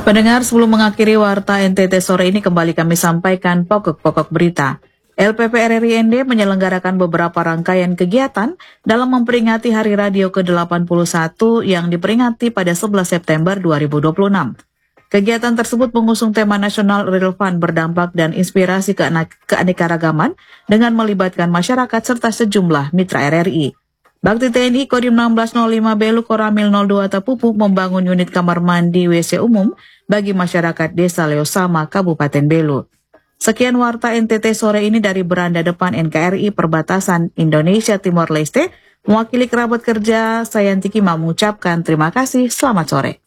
Pendengar, sebelum mengakhiri Warta NTT sore ini kembali kami sampaikan pokok-pokok berita. LPP RRI ND menyelenggarakan beberapa rangkaian kegiatan dalam memperingati Hari Radio ke-81 yang diperingati pada 11 September 2026. Kegiatan tersebut mengusung tema nasional relevan, berdampak, dan inspirasi keanekaragaman dengan melibatkan masyarakat serta sejumlah mitra RRI. Bakti TNI Kodim 1605 Belu Koramil 02 Tapupuk membangun unit kamar mandi WC umum bagi masyarakat Desa Leosama, Kabupaten Belu. Sekian Warta NTT sore ini dari beranda depan NKRI Perbatasan Indonesia Timor Leste. Mewakili kerabat kerja, saya Antiki mengucapkan terima kasih, selamat sore.